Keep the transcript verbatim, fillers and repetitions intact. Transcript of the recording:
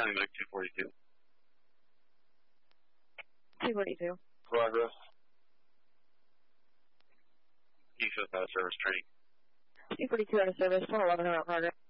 County Medic two forty-two. two forty-two. Progress. You should have service training. two forty-two out of service, one eleven out of progress.